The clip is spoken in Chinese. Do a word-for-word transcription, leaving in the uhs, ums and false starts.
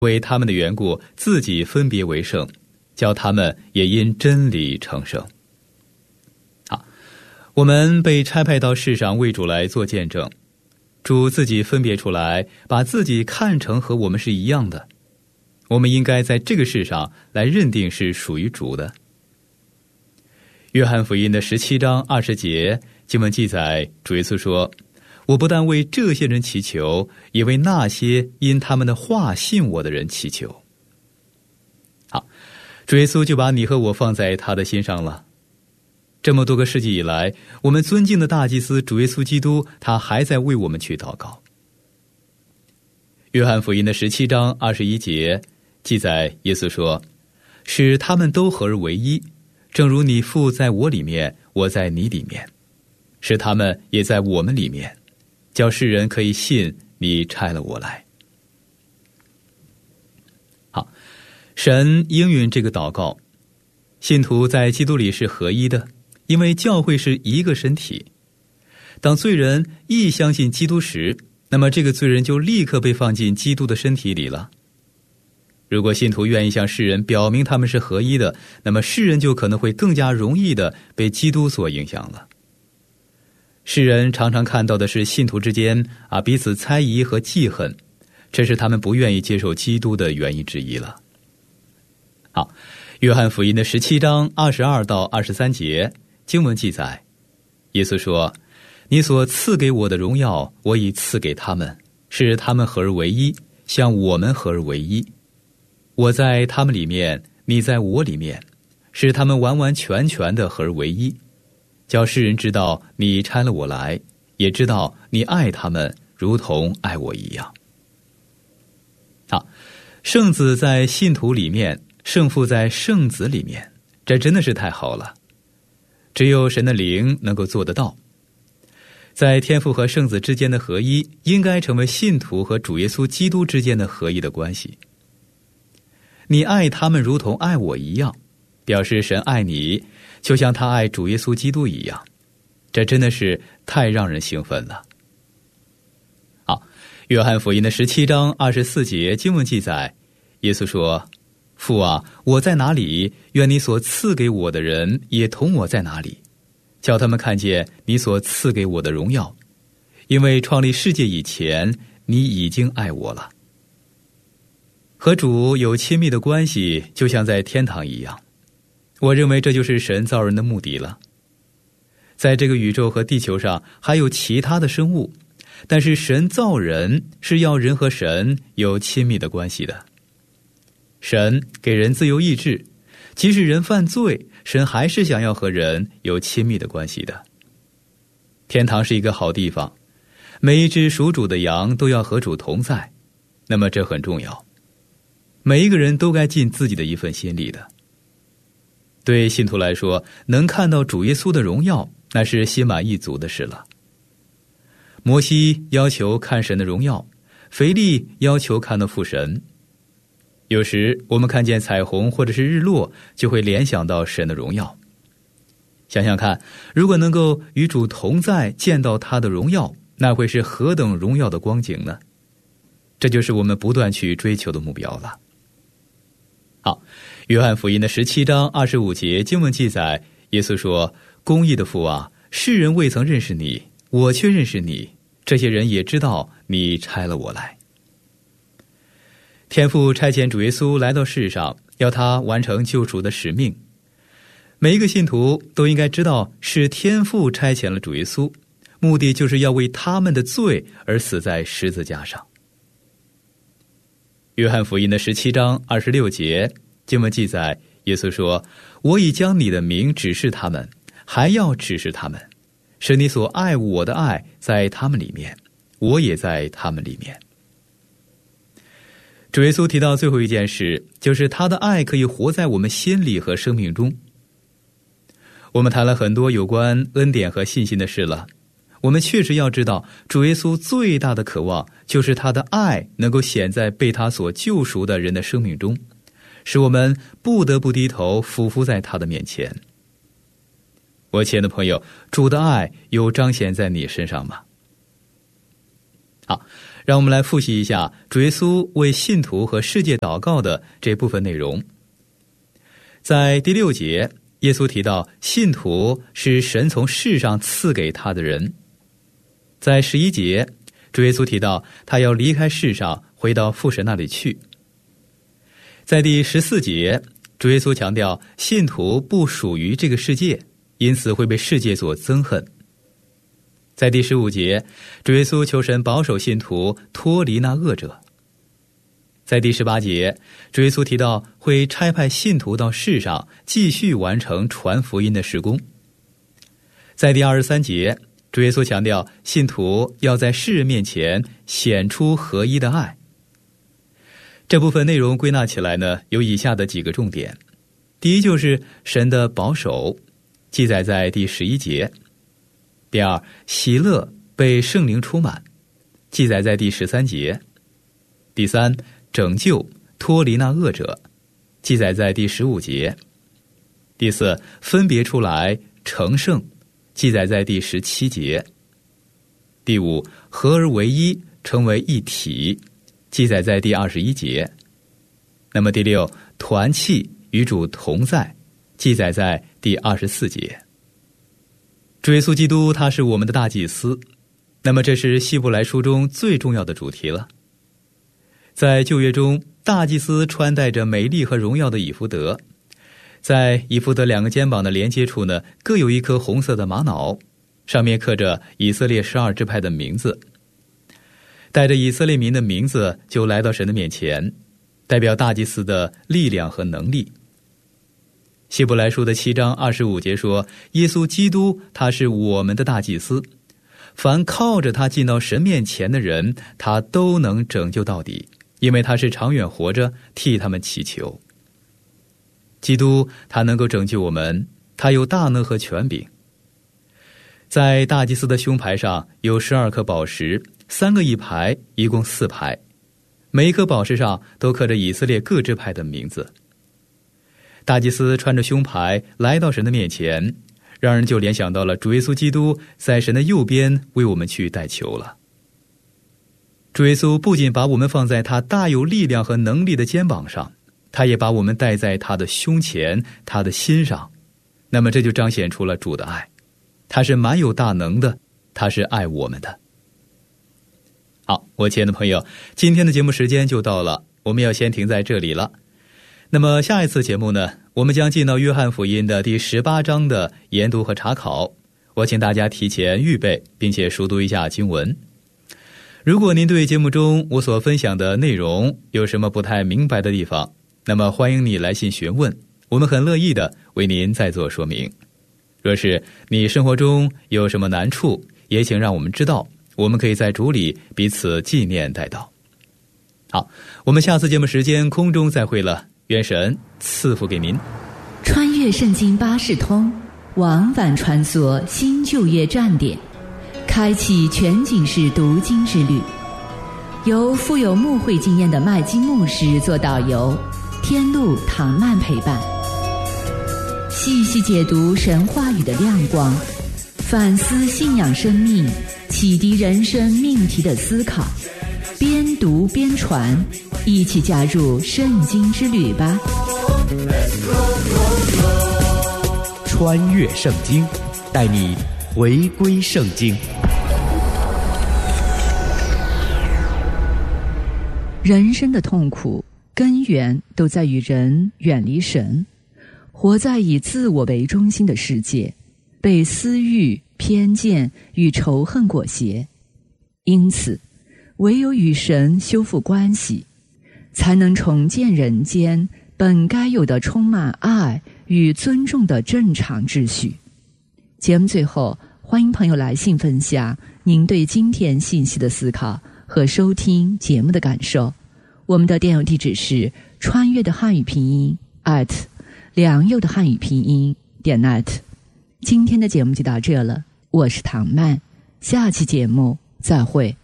为他们的缘故自己分别为圣，叫他们也因真理成圣。好，我们被差派到世上为主来做见证，主自己分别出来，把自己看成和我们是一样的，我们应该在这个世上来认定是属于主的。约翰福音的十七章二十节经文记载，主耶稣说，我不但为这些人祈求，也为那些因他们的话信我的人祈求。好，主耶稣就把你和我放在他的心上了。这么多个世纪以来，我们尊敬的大祭司主耶稣基督，他还在为我们去祷告。约翰福音的十七章二十一节记载，耶稣说，使他们都合而为一，正如你父在我里面，我在你里面，使他们也在我们里面，叫世人可以信你差了我来。好，神应允这个祷告，信徒在基督里是合一的，因为教会是一个身体。当罪人一相信基督时，那么这个罪人就立刻被放进基督的身体里了。如果信徒愿意向世人表明他们是合一的，那么世人就可能会更加容易地被基督所影响了。世人常常看到的是信徒之间啊彼此猜疑和记恨，这是他们不愿意接受基督的原因之一了。好，约翰福音的十七章二十二到二十三节经文记载，耶稣说，你所赐给我的荣耀，我已赐给他们，使他们合而为一，像我们合而为一。我在他们里面，你在我里面，使他们完完全全的合而为一，叫世人知道你差了我来，也知道你爱他们如同爱我一样。好，圣子在信徒里面，圣父在圣子里面，这真的是太好了。只有神的灵能够做得到。在天父和圣子之间的合一，应该成为信徒和主耶稣基督之间的合一的关系。你爱他们如同爱我一样，表示神爱你，就像他爱主耶稣基督一样。这真的是太让人兴奋了。好，约翰福音的十七章二十四节经文记载，耶稣说，父啊，我在哪里，愿你所赐给我的人也同我在哪里，叫他们看见你所赐给我的荣耀，因为创立世界以前，你已经爱我了。和主有亲密的关系，就像在天堂一样。我认为这就是神造人的目的了。在这个宇宙和地球上还有其他的生物，但是神造人是要人和神有亲密的关系的。神给人自由意志，即使人犯罪，神还是想要和人有亲密的关系的。天堂是一个好地方，每一只属主的羊都要和主同在，那么这很重要。每一个人都该尽自己的一份心力的。对信徒来说，能看到主耶稣的荣耀，那是心满意足的事了。摩西要求看神的荣耀，腓力要求看到父神。有时我们看见彩虹或者是日落，就会联想到神的荣耀。想想看，如果能够与主同在，见到他的荣耀，那会是何等荣耀的光景呢？这就是我们不断去追求的目标了。好，约翰福音的十七章二十五节经文记载，耶稣说，公义的父啊，世人未曾认识你，我却认识你，这些人也知道你差了我来。天父差遣主耶稣来到世上，要他完成救赎的使命。每一个信徒都应该知道，是天父差遣了主耶稣，目的就是要为他们的罪而死在十字架上。约翰福音的十七章二十六节经文记载，耶稣说，我已将你的名指示他们，还要指示他们，使你所爱我的爱在他们里面，我也在他们里面。主耶稣提到最后一件事，就是他的爱可以活在我们心里和生命中。我们谈了很多有关恩典和信心的事了，我们确实要知道，主耶稣最大的渴望就是他的爱能够显在被他所救赎的人的生命中，使我们不得不低头俯伏在他的面前。我亲爱的朋友，主的爱有彰显在你身上吗？好， 让我们来复习一下主耶稣为信徒和世界祷告的这部分内容。在第六节，耶稣提到信徒是神从世上赐给他的人。在十一节，主耶稣提到他要离开世上，回到父神那里去。在第十四节，主耶稣强调信徒不属于这个世界，因此会被世界所憎恨。在第十五节，主耶稣求神保守信徒脱离那恶者。在第十八节，主耶稣提到会差派信徒到世上继续完成传福音的事工。在第二十三节，主耶稣强调信徒要在世人面前显出合一的爱。这部分内容归纳起来呢，有以下的几个重点。第一就是神的保守，记载在第十一节。第二，喜乐被圣灵充满，记载在第十三节。第三，拯救脱离那恶者，记载在第十五节。第四，分别出来成圣，记载在第十七节。第五，合而为一，成为一体，记载在第二十一节。那么第六，团契与主同在，记载在第二十四节。主耶稣基督他是我们的大祭司，那么这是希伯来书中最重要的主题了。在旧约中，大祭司穿戴着美丽和荣耀的以弗得，在以弗得两个肩膀的连接处呢，各有一颗红色的玛瑙，上面刻着以色列十二支派的名字。带着以色列民的名字就来到神的面前，代表大祭司的力量和能力。希伯来书的七章二十五节说，耶稣基督他是我们的大祭司，凡靠着他进到神面前的人，他都能拯救到底，因为他是长远活着替他们祈求。基督他能够拯救我们，他有大能和权柄。在大祭司的胸牌上有十二颗宝石，三个一排，一共四排，每一颗宝石上都刻着以色列各支派的名字。大祭司穿着胸牌来到神的面前，让人就联想到了主耶稣基督在神的右边为我们去代求了。主耶稣不仅把我们放在他大有力量和能力的肩膀上，他也把我们戴在他的胸前，他的心上。那么这就彰显出了主的爱，他是蛮有大能的，他是爱我们的。好，我亲爱的朋友，今天的节目时间就到了，我们要先停在这里了。那么下一次节目呢，我们将进到约翰福音的第十八章的研读和查考，我请大家提前预备，并且熟读一下经文。如果您对节目中我所分享的内容有什么不太明白的地方，那么欢迎你来信询问，我们很乐意的为您再做说明。若是你生活中有什么难处，也请让我们知道，我们可以在主里彼此纪念代祷。好，我们下次节目时间空中再会了，愿神赐福给您。 穿越圣经巴士通，往返穿梭新旧约站点，开启全景式读经之旅。由富有牧会经验的麦基牧师做导游，天路唐曼陪伴，细细解读神话语的亮光，反思信仰生命，启迪人生命题的思考，边读边传，一起加入圣经之旅吧。 穿越圣经，带你回归圣经。 人生的痛苦根源都在于人远离神，活在以自我为中心的世界，被私欲、偏见与仇恨裹挟。因此唯有与神修复关系，才能重建人间本该有的充满爱与尊重的正常秩序。节目最后，欢迎朋友来信分享您对今天信息的思考和收听节目的感受。我们的电邮地址是穿越的汉语拼音 at 良友的汉语拼音点 net。 今天的节目就到这了，我是唐曼，下期节目再会。